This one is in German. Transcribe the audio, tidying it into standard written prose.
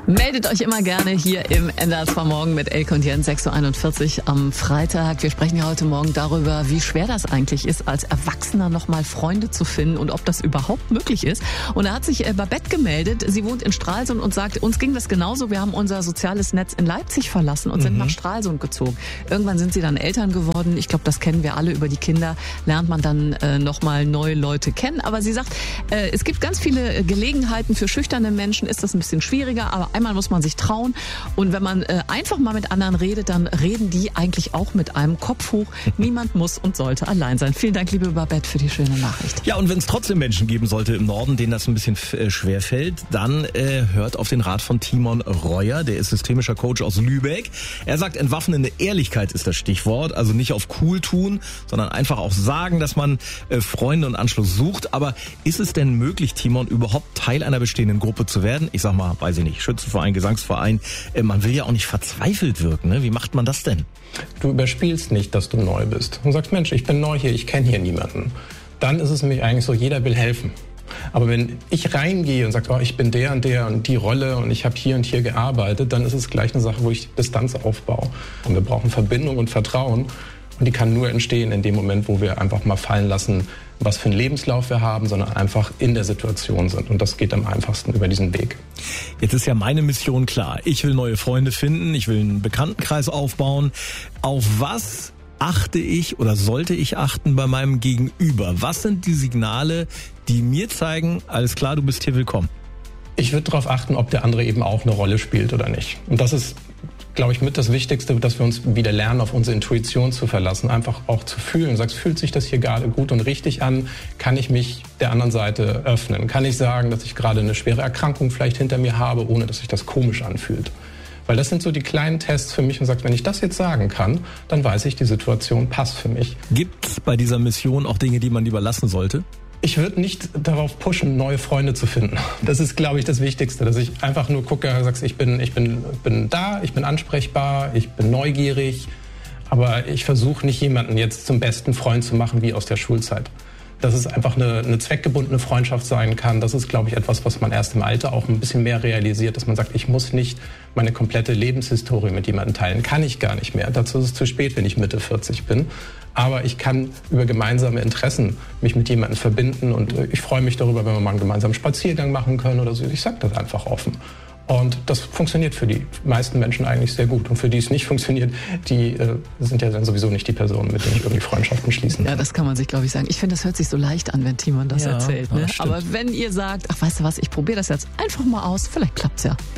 Meldet euch immer gerne hier im NDR Morgen mit Elke und Jens, 6.41 Uhr am Freitag. Wir sprechen ja heute Morgen darüber, wie schwer das eigentlich ist, als Erwachsener nochmal Freunde zu finden und ob das überhaupt möglich ist. Und da hat sich Babette gemeldet. Sie wohnt in Stralsund und sagt, uns ging das genauso. Wir haben unser soziales Netz in Leipzig verlassen und sind nach Stralsund gezogen. Irgendwann sind sie dann Eltern geworden. Ich glaube, das kennen wir alle. Über die Kinder lernt man dann nochmal neue Leute kennen. Aber sie sagt, es gibt ganz viele Gelegenheiten für schüchterne Menschen. Ist das ein bisschen schwieriger, aber einmal muss man sich trauen. Und wenn man einfach mal mit anderen redet, dann reden die eigentlich auch mit einem Kopf hoch. Niemand muss und sollte allein sein. Vielen Dank, liebe Babette, für die schöne Nachricht. Ja, und wenn es trotzdem Menschen geben sollte im Norden, denen das ein bisschen schwer fällt, dann hört auf den Rat von Timon Reuer. Der ist systemischer Coach aus Lübeck. Er sagt, entwaffnende Ehrlichkeit ist das Stichwort. Also nicht auf cool tun, sondern einfach auch sagen, dass man Freunde und Anschluss sucht. Aber ist es denn möglich, Timon, überhaupt Teil einer bestehenden Gruppe zu werden? Ich sag mal, weiß ich nicht, Schützenverein, Gesangsverein. Man will ja auch nicht verzweifelt wirken. Ne? Wie macht man das denn? Du überspielst nicht, dass du neu bist. Und sagst, Mensch, ich bin neu hier, ich kenne hier niemanden. Dann ist es nämlich eigentlich so, jeder will helfen. Aber wenn ich reingehe und sage, oh, ich bin der und die Rolle und ich habe hier und hier gearbeitet, dann ist es gleich eine Sache, wo ich Distanz aufbaue. Und wir brauchen Verbindung und Vertrauen. Und die kann nur entstehen in dem Moment, wo wir einfach mal fallen lassen, was für einen Lebenslauf wir haben, sondern einfach in der Situation sind. Und das geht am einfachsten über diesen Weg. Jetzt ist ja meine Mission klar. Ich will neue Freunde finden, ich will einen Bekanntenkreis aufbauen. Auf was achte ich oder sollte ich achten bei meinem Gegenüber? Was sind die Signale, die mir zeigen, alles klar, du bist hier willkommen? Ich würde darauf achten, ob der andere eben auch eine Rolle spielt oder nicht. Und das ist, glaube ich, mit das Wichtigste, dass wir uns wieder lernen, auf unsere Intuition zu verlassen, einfach auch zu fühlen. Sagst, fühlt sich das hier gerade gut und richtig an? Kann ich mich der anderen Seite öffnen? Kann ich sagen, dass ich gerade eine schwere Erkrankung vielleicht hinter mir habe, ohne dass sich das komisch anfühlt? Weil das sind so die kleinen Tests für mich und sagt, wenn ich das jetzt sagen kann, dann weiß ich, die Situation passt für mich. Gibt es bei dieser Mission auch Dinge, die man lieber lassen sollte? Ich würde nicht darauf pushen, neue Freunde zu finden. Das ist, glaube ich, das Wichtigste, dass ich einfach nur gucke, sagst, ich bin da, ich bin ansprechbar, ich bin neugierig, aber ich versuche nicht jemanden jetzt zum besten Freund zu machen wie aus der Schulzeit. Dass es einfach eine zweckgebundene Freundschaft sein kann, das ist, glaube ich, etwas, was man erst im Alter auch ein bisschen mehr realisiert, dass man sagt, ich muss nicht meine komplette Lebenshistorie mit jemandem teilen, kann ich gar nicht mehr. Dazu ist es zu spät, wenn ich Mitte 40 bin. Aber ich kann über gemeinsame Interessen mich mit jemandem verbinden und ich freue mich darüber, wenn wir mal einen gemeinsamen Spaziergang machen können oder so. Ich sage das einfach offen. Und das funktioniert für die meisten Menschen eigentlich sehr gut. Und für die es nicht funktioniert, die sind ja dann sowieso nicht die Personen, mit denen ich irgendwie Freundschaften schließen kann. Ja, das kann man sich, glaube ich, sagen. Ich finde, das hört sich so leicht an, wenn Timon das erzählt. Ne? Aber wenn ihr sagt, ach, weißt du was, ich probiere das jetzt einfach mal aus, vielleicht klappt's ja.